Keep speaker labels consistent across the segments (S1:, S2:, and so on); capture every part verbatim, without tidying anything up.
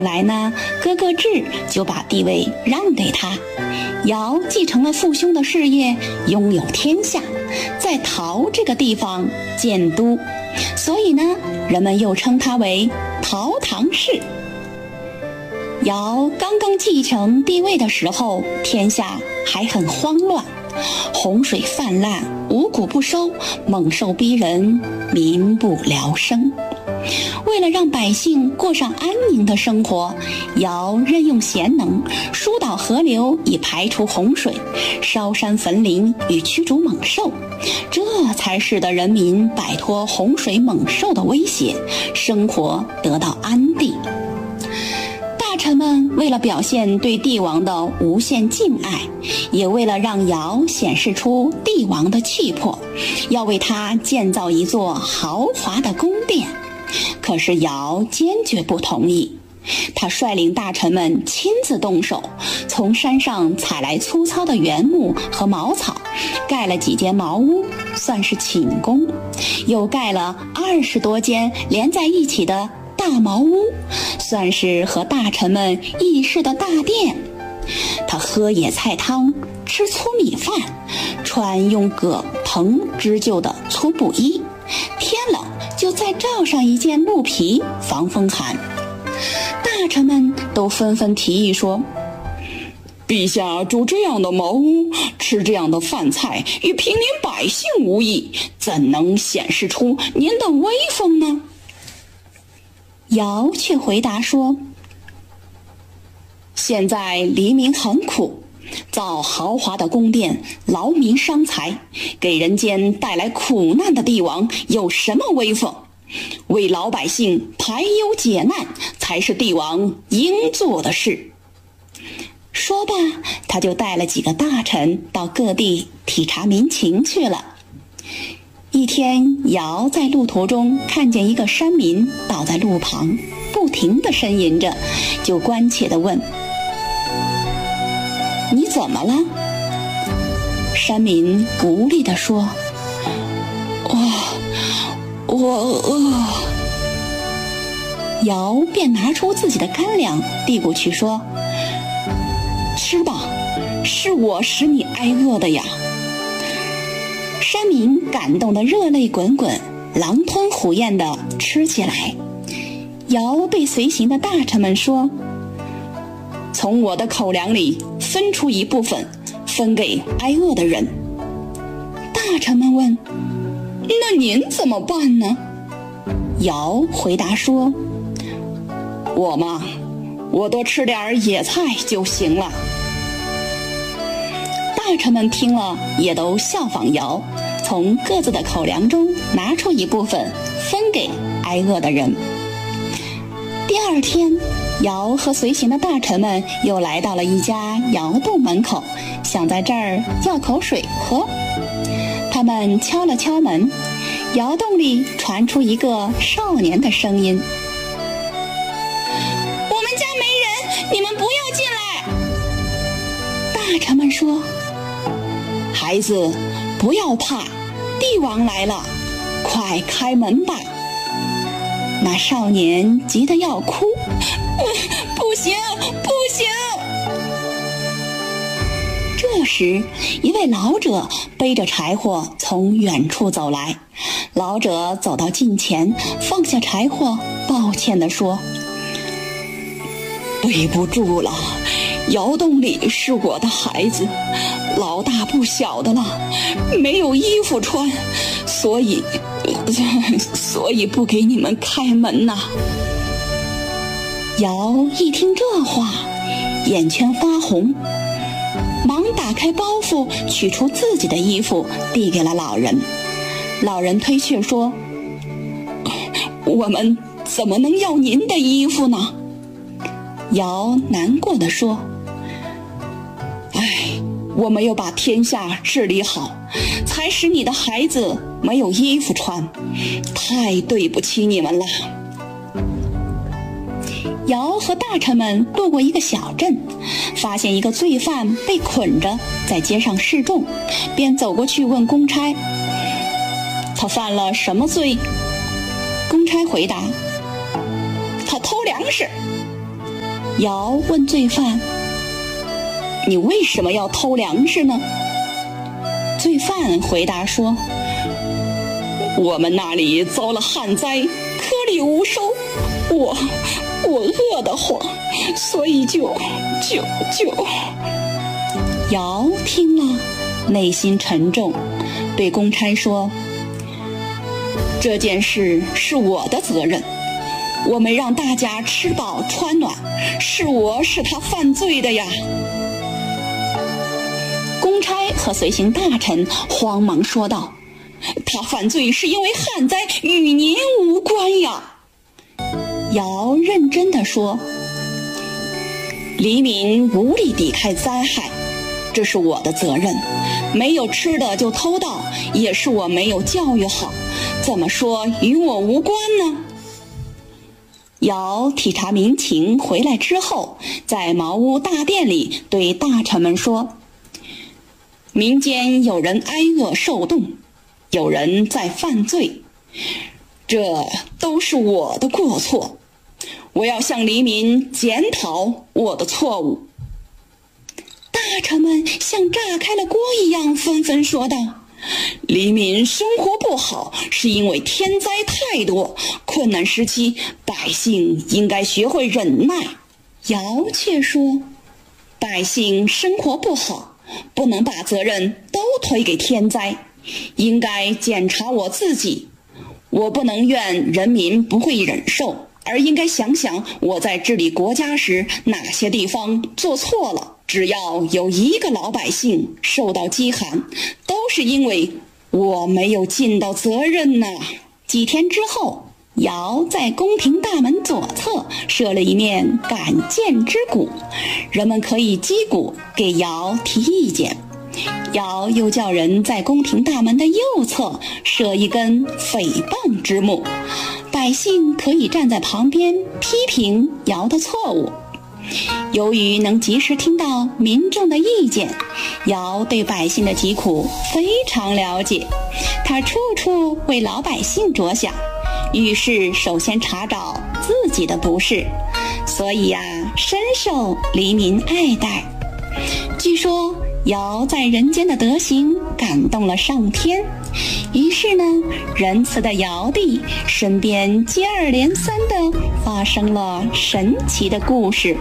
S1: 来呢，哥哥智就把地位让给他，尧继承了父兄的事业，拥有天下，在陶这个地方建都，所以呢，人们又称他为陶唐氏。尧刚刚继承帝位的时候，天下还很慌乱，洪水泛滥，五谷不收，猛兽逼人，民不聊生。为了让百姓过上安宁的生活，尧任用贤能，疏导河流以排除洪水，烧山焚林以驱逐猛兽，这才使得人民摆脱洪水猛兽的威胁，生活得到安定。大臣们为了表现对帝王的无限敬爱，也为了让尧显示出帝王的气魄，要为他建造一座豪华的宫殿。可是尧坚决不同意，他率领大臣们亲自动手，从山上采来粗糙的原木和茅草，盖了几间茅屋，算是寝宫，又盖了二十多间连在一起的大茅屋，算是和大臣们议事的大殿。他喝野菜汤，吃粗米饭，穿用葛藤织就的粗布衣，天冷就再罩上一件鹿皮防风寒。大臣们都纷纷提议说，陛下住这样的茅屋，吃这样的饭菜，与平民百姓无异，怎能显示出您的威风呢？尧却回答说，现在黎民很苦，造豪华的宫殿，劳民伤财，给人间带来苦难的帝王有什么威风？为老百姓排忧解难，才是帝王应做的事。说罢，他就带了几个大臣到各地体察民情去了。一天，尧在路途中看见一个山民倒在路旁，不停地呻吟着，就关切地问，你怎么了？山民无力地说，我我饿。尧便拿出自己的干粮递过去说，吃吧，是我使你挨饿的呀。山民感动得热泪滚滚，狼吞虎咽地吃起来。尧对随行的大臣们说，从我的口粮里分出一部分，分给挨饿的人。大臣们问，那您怎么办呢？尧回答说，我嘛，我多吃点野菜就行了。大臣们听了也都效仿尧，从各自的口粮中拿出一部分分给挨饿的人。第二天，尧和随行的大臣们又来到了一家窑洞门口，想在这儿要口水喝。他们敲了敲门，窑洞里传出一个少年的声音，我们家没人，你们不要进来。大臣们说，孩子，不要怕，帝王来了，快开门吧。那少年急得要哭，不行，不行。这时，一位老者背着柴火从远处走来。老者走到近前，放下柴火，抱歉地说，对不住了，窑洞里是我的孩子，老大不小的了，没有衣服穿，所以所以不给你们开门呐。尧一听这话，眼圈发红，忙打开包袱，取出自己的衣服，递给了老人。老人推却说，我们怎么能要您的衣服呢？尧难过地说，唉，我没有把天下治理好，才使你的孩子没有衣服穿，太对不起你们了。尧和大臣们路过一个小镇，发现一个罪犯被捆着在街上示众，便走过去问公差，他犯了什么罪？公差回答，他偷粮食。 尧问罪犯：你为什么要偷粮食呢？罪犯回答说：我们那里遭了旱灾，颗粒无收，我我饿得慌，所以就就就……尧听了，内心沉重，对公差说：这件事是我的责任，我没让大家吃饱穿暖，是我使他犯罪的呀。公差和随行大臣慌忙说道：他犯罪是因为旱灾，与您无关呀。尧认真地说：黎民无力抵抗灾害，这是我的责任，没有吃的就偷盗，也是我没有教育好，怎么说与我无关呢？尧体察民情回来之后，在茅屋大殿里对大臣们说：民间有人挨饿受冻，有人在犯罪，这都是我的过错，我要向黎民检讨我的错误。大臣们像炸开了锅一样纷纷说道：黎民生活不好，是因为天灾太多，困难时期百姓应该学会忍耐。尧却说：百姓生活不好，不能把责任都推给天灾，应该检查我自己。我不能怨人民不会忍受，而应该想想我在治理国家时哪些地方做错了。只要有一个老百姓受到饥寒，都是因为我没有尽到责任呐。几天之后，尧在宫廷大门左侧设了一面敢谏之鼓，人们可以击鼓给尧提意见。尧又叫人在宫廷大门的右侧设一根诽谤之木，百姓可以站在旁边批评尧的错误。由于能及时听到民众的意见，尧对百姓的疾苦非常了解，他处处为老百姓着想，遇事首先查找自己的不是，所以呀、啊，深受黎民爱戴。据说尧在人间的德行感动了上天，于是呢，仁慈的尧帝身边接二连三地发生了神奇的故事。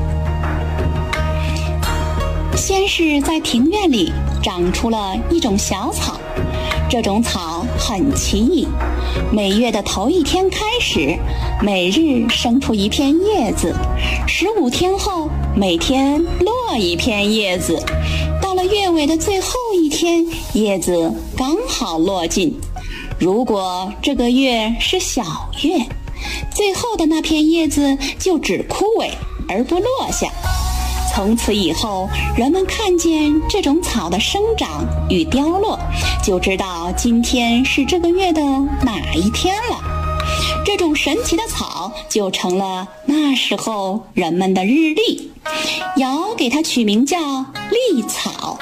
S1: 先是在庭院里长出了一种小草，这种草很奇异，每月的头一天开始，每日生出一片叶子，十五天后每天落一片叶子，到了月尾的最后一天，叶子刚好落尽。如果这个月是小月，最后的那片叶子就只枯萎而不落下。从此以后，人们看见这种草的生长与凋落，就知道今天是这个月的哪一天了。这种神奇的草就成了那时候人们的日历，尧给它取名叫历草。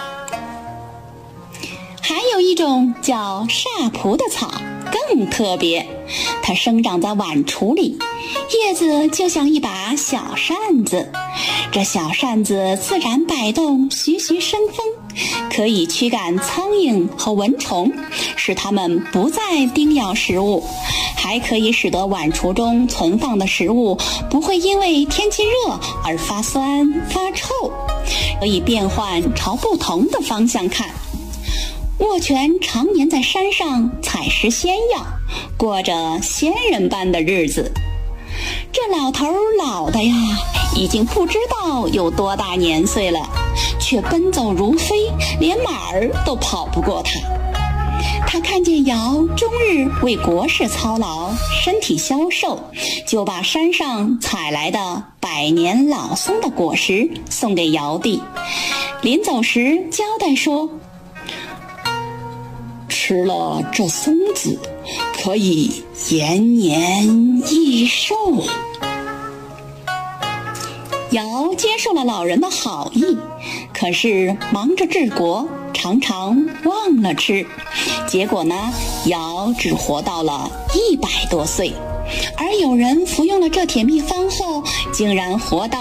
S1: 还有一种叫煞蒲的草更特别，它生长在碗橱里，叶子就像一把小扇子，这小扇子自然摆动，徐徐生风，可以驱赶苍蝇和蚊虫，使它们不再叮咬食物，还可以使得碗橱中存放的食物不会因为天气热而发酸发臭，可以变换朝不同的方向看。沃全常年在山上采食仙药，过着仙人般的日子。这老头老的呀，已经不知道有多大年岁了，却奔走如飞，连马儿都跑不过他。他看见尧终日为国事操劳，身体消瘦，就把山上采来的百年老松的果实送给尧帝。临走时交代说，吃了这松子，可以延年益寿。尧接受了老人的好意，可是忙着治国，常常忘了吃，结果呢，尧只活到了一百多岁，而有人服用了这帖秘方后，竟然活到